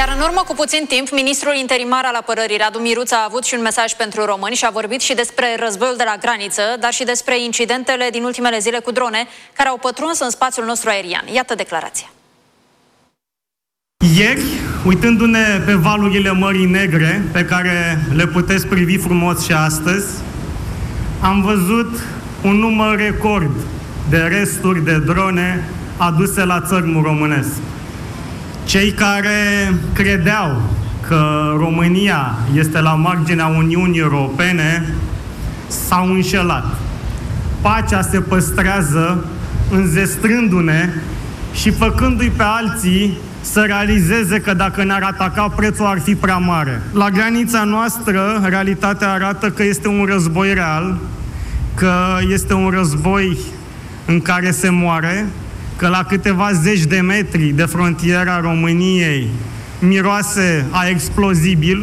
Iar în urmă cu puțin timp, ministrul interimar al apărării, Radu Miruță, a avut și un mesaj pentru români și a vorbit și despre războiul de la graniță, dar și despre incidentele din ultimele zile cu drone care au pătruns în spațiul nostru aerian. Iată declarația. Ieri, uitându-ne pe valurile Mării Negre, pe care le puteți privi frumos și astăzi, am văzut un număr record de resturi de drone aduse la țărmul românesc. Cei care credeau că România este la marginea Uniunii Europene s-au înșelat. Pacea se păstrează înzestrându-ne și făcându-i pe alții să realizeze că dacă ne-ar ataca, prețul ar fi prea mare. La granița noastră, realitatea arată că este un război real, că este un război în care se moare, că la câteva zeci de metri de frontiera României miroase a explozibil,